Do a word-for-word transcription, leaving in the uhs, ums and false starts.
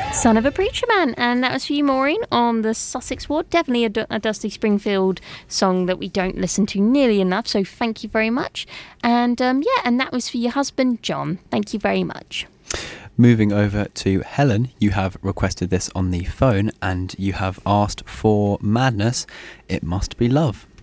Son of a Preacher Man, and that was for you, Maureen, on the Sussex Ward. Definitely a, D- a Dusty Springfield song that we don't listen to nearly enough, so thank you very much. And um, yeah, and that was for your husband, John. Thank you very much. Moving over to Helen, you have requested this on the phone and you have asked for Madness, It Must Be Love.